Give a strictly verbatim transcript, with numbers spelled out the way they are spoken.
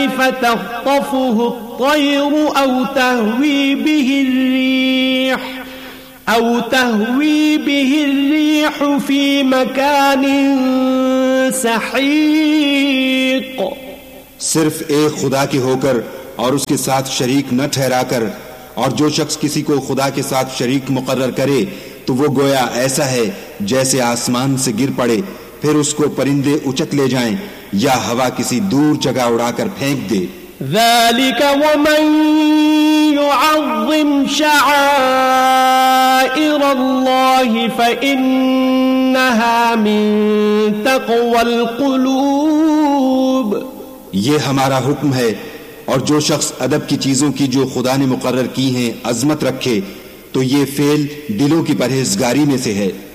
فتخطفه الطير أو تهوي به الريح أو تهوي به الريح في مكان सहीक। सिर्फ एक खुदा के होकर और उसके साथ शरीक न ठहराकर, और जो शख्स किसी को खुदा के साथ शरीक मुकर्रर करे तो वो गोया ऐसा है जैसे आसमान से गिर पड़े, फिर उसको परिंदे उचक ले जाएं या हवा किसी दूर जगह उड़ाकर फेंक दे। ذلك ومن يعظم شعائر الله فإنها من تقوى القلوب। ये हमारा हुक्म है, और जो शख्स अदब की चीजों की जो खुदा ने मुकर्रर की हैं अजमत रखे तो ये फेल दिलों की परहेजगारी में से है।